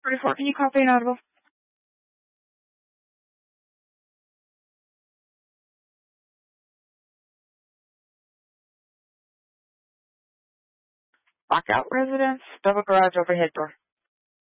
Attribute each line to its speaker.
Speaker 1: 44, can you copy an audible? Lockout residence, double garage overhead door.